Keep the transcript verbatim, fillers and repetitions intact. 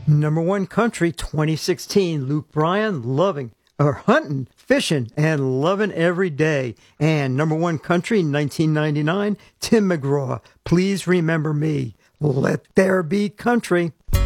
Number one country twenty sixteen, Luke Bryan, loving, or hunting, fishing, and loving every day. And number one country nineteen ninety-nine, Tim McGraw, Please Remember Me. Let there be country.